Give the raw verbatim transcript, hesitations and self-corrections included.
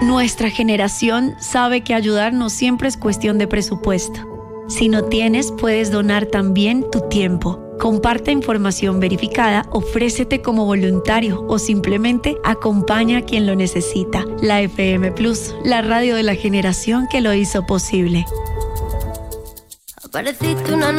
Nuestra generación sabe que ayudar no siempre es cuestión de presupuesto. Si no tienes, puedes donar también tu tiempo. Comparte información verificada, ofrécete como voluntario o simplemente acompaña a quien lo necesita. La F M Plus, la radio de la generación que lo hizo posible. Apareciste una